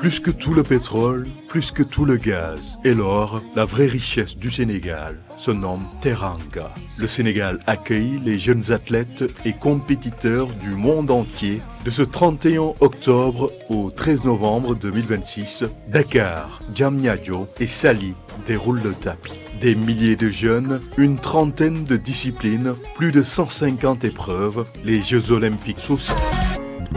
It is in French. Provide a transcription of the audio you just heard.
Plus que tout le pétrole, plus que tout le gaz et l'or, la vraie richesse du Sénégal se nomme Teranga. Le Sénégal accueille les jeunes athlètes et compétiteurs du monde entier de ce 31 octobre au 13 novembre 2026. Dakar, Diamniadio et Saly déroulent le tapis. Des milliers de jeunes, une trentaine de disciplines, plus de 150 épreuves, les Jeux Olympiques sociaux.